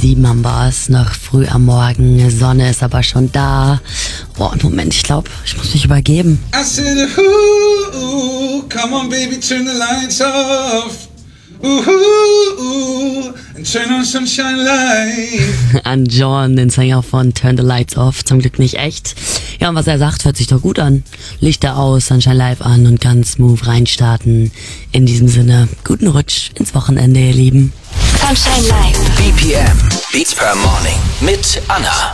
7 haben wir's, noch früh am Morgen, Sonne ist aber schon da. Boah, Moment, ich glaube, ich muss mich übergeben. I said, ooh, come on baby, turn the lights off. And turn on sunshine light. An John, den Sänger von Turn the Lights Off, zum Glück nicht echt. Ja, und was er sagt, hört sich doch gut an. Lichter aus, Sunshine Live an und ganz smooth reinstarten. In diesem Sinne, guten Rutsch ins Wochenende, ihr Lieben. Sunshine Live. BPM, Beats per Morning mit Anna.